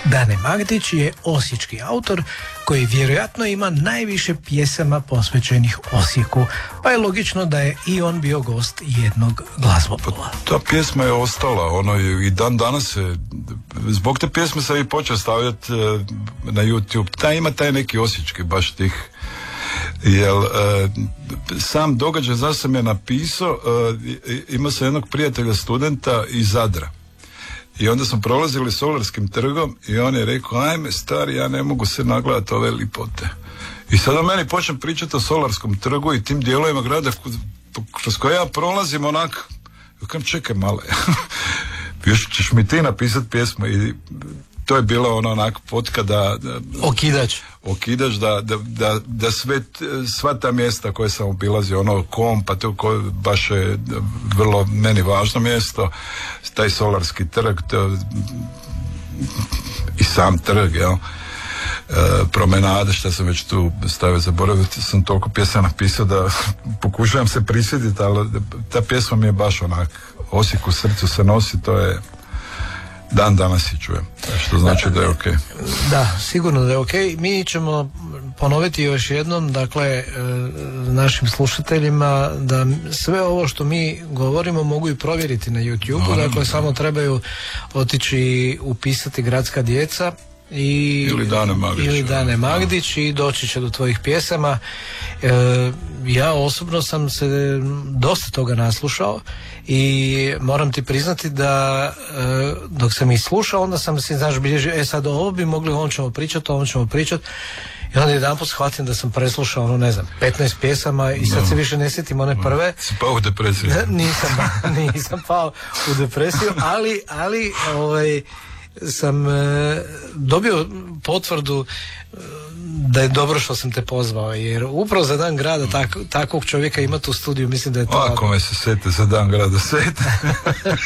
Dane Magdić je osječki autor koji vjerojatno ima najviše pjesama posvećenih Osijeku, pa je logično da je i on bio gost jednog glazbopola. Ta pjesma je ostala, ono je i dan danas se, zbog te pjesme sam i počeo stavljati na YouTube. Ima taj neki osječki baš tih, jer sam događaj zašto sam je napisao, imao sam jednog prijatelja studenta iz Zadra. I onda smo prolazili Solarskim trgom i on je rekao, ajme stari, ja ne mogu se nagledati ove lipote. I sada meni počnem pričati o Solarskom trgu i tim dijelovima grada kroz koje ja prolazim onako, kam čekaj malo, još ćeš mi ti napisati pjesmu. I to je bilo ono onako potka da okidač da sva ta mjesta koje sam obilazio, ono pa to koje baš je vrlo meni važno mjesto, taj Solarski trg, i sam trg, jel? Promenade, što sam već tu stavio, zaboravio sam toliko pjesama napisao da pokušavam se prisjetiti, ali ta pjesma mi je baš onak, Osijek u srcu se nosi, to je dan danas i čujem, što znači da je ok. Da, sigurno da je ok. Mi ćemo ponoviti još jednom, dakle, našim slušateljima da sve ovo što mi govorimo mogu i provjeriti na YouTube-u, dakle samo trebaju otići upisati Gradska djeca ili Dane Magdić i doći će do tvojih pjesama. Ja osobno sam se dosta toga naslušao i moram ti priznati da dok sam ih slušao, onda sam si, znaš, bilježio, sad ovo bi mogli, ovom ćemo pričati i onda jedanput shvatim da sam preslušao 15 pjesama i sad se više ne sjetim one prve. Si pao u depresiju? Nisam pao u depresiju, ali sam dobio potvrdu da je dobro što sam te pozvao, jer upravo za dan grada takvog čovjeka imati u studiju, mislim da je to... Ako me se sete za dan grada sete.